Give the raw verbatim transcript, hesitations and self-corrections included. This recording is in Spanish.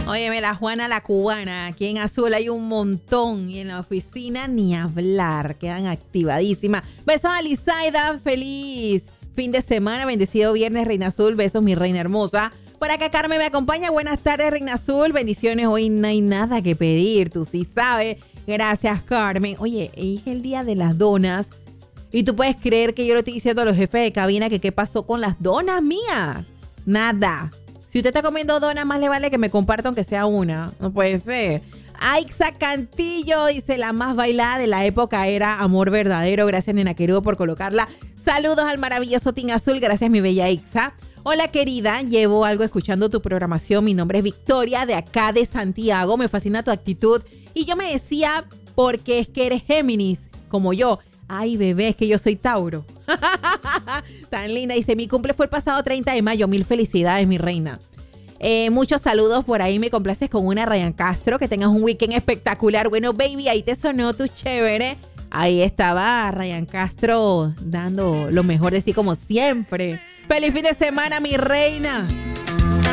Óyeme, la Juana la cubana, aquí en Azul hay un montón y en la oficina ni hablar, quedan activadísimas. Besos a Lizaida, feliz fin de semana, bendecido viernes, Reina Azul, besos mi reina hermosa. Por acá Carmen me acompaña, buenas tardes Reina Azul, bendiciones, hoy no hay nada que pedir, tú sí sabes. Gracias Carmen. Oye, es el día de las donas y tú puedes creer que yo le estoy diciendo a los jefes de cabina que qué pasó con las donas mías. Nada. Si usted está comiendo donas, más le vale que me comparta aunque sea una. No puede ser. Aixa Cantillo dice, la más bailada de la época era Amor Verdadero. Gracias, nena querido, por colocarla. Saludos al maravilloso Team Azul. Gracias, mi bella Aixa. Hola, querida. Llevo algo escuchando tu programación. Mi nombre es Victoria, de acá de Santiago. Me fascina tu actitud. Y yo me decía, porque es que eres Géminis, como yo. Ay, bebé, es que yo soy Tauro. Tan linda. Dice, mi cumple fue el pasado treinta de mayo. Mil felicidades, mi reina. Eh, muchos saludos por ahí. Me complaces con una Ryan Castro. Que tengas un weekend espectacular. Bueno, baby, ahí te sonó tu chévere. Ahí estaba Ryan Castro dando lo mejor de sí como siempre. ¡Feliz fin de semana, mi reina!